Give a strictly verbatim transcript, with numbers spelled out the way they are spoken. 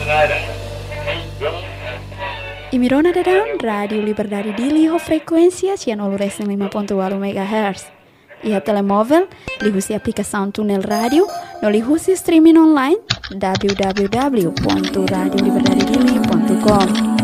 Imirona dadang Radio Liberdade Dili ho frequência cianoluresen lima ponto oito megahertz. Ia telemóvel, lihusi aplicação Tunel Radio, no lihusi streaming online w w w ponto radio liberdade dili ponto com.